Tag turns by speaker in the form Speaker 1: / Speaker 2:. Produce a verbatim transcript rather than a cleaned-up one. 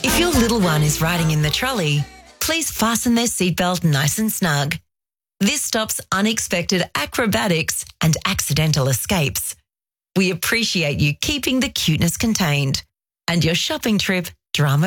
Speaker 1: If your little one is riding in the trolley, please fasten their seatbelt nice and snug. This stops unexpected acrobatics and accidental escapes. We appreciate you keeping the cuteness contained and your shopping trip drama